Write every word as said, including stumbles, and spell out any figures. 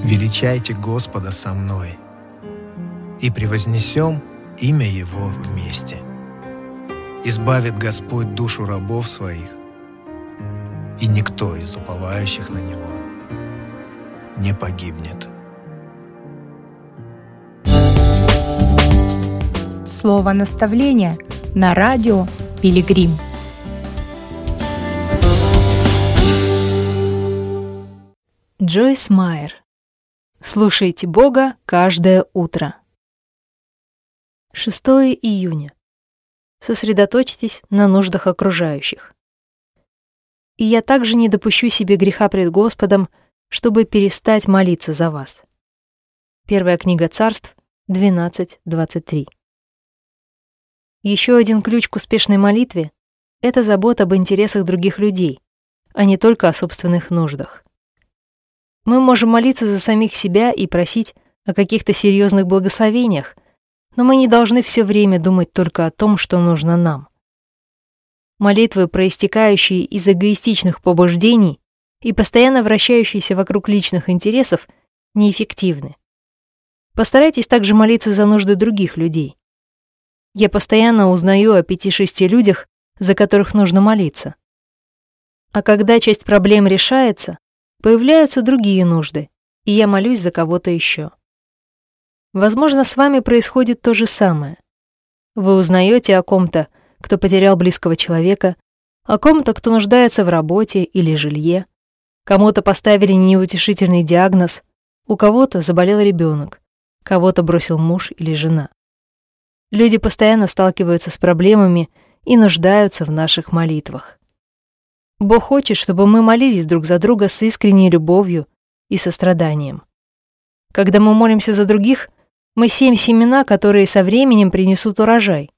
Величайте Господа со мной, и превознесем имя Его вместе. Избавит Господь душу рабов своих, и никто из уповающих на Него не погибнет. Слово наставления на радио Пилигрим. Джойс Майер. Слушайте Бога каждое утро. шестого июня. Сосредоточьтесь на нуждах окружающих. И я также не допущу себе греха пред Господом, чтобы перестать молиться за вас. Первая книга Царств, двенадцать двадцать три. Еще один ключ к успешной молитве — это забота об интересах других людей, а не только о собственных нуждах. Мы можем молиться за самих себя и просить о каких-то серьезных благословениях, но мы не должны все время думать только о том, что нужно нам. Молитвы, проистекающие из эгоистичных побуждений и постоянно вращающиеся вокруг личных интересов, неэффективны. Постарайтесь также молиться за нужды других людей. Я постоянно узнаю о пяти-шести людях, за которых нужно молиться. А когда часть проблем решается, появляются другие нужды, и я молюсь за кого-то еще. Возможно, с вами происходит то же самое. Вы узнаете о ком-то, кто потерял близкого человека, о ком-то, кто нуждается в работе или жилье, кому-то поставили неутешительный диагноз, у кого-то заболел ребенок, кого-то бросил муж или жена. Люди постоянно сталкиваются с проблемами и нуждаются в наших молитвах. Бог хочет, чтобы мы молились друг за друга с искренней любовью и состраданием. Когда мы молимся за других, мы сеем семена, которые со временем принесут урожай.